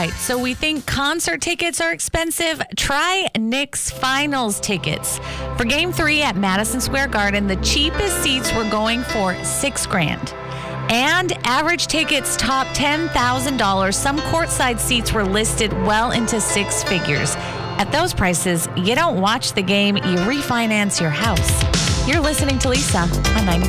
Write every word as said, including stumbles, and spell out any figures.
right. So we think concert tickets are expensive. Try Knicks finals tickets. For game three at Madison Square Garden, the cheapest seats were going for six grand. And average tickets top ten thousand dollars. Some courtside seats were listed well into six figures. At those prices, you don't watch the game, you refinance your house. You're listening to Lisa on ninety.